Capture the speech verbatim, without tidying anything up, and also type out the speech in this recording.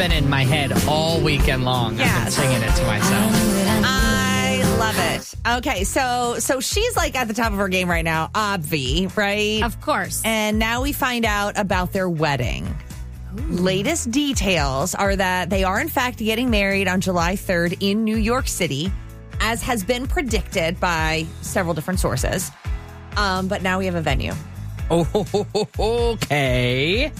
been in my head all weekend long. Yes. I've been singing it to myself. I love it. Okay, so so she's like at the top of her game right now, Obvi, right? Of course. And now we find out about their wedding. Ooh. Latest details are that they are in fact getting married on July third in New York City, as has been predicted by several different sources. Um, but now we have a venue. Oh, okay.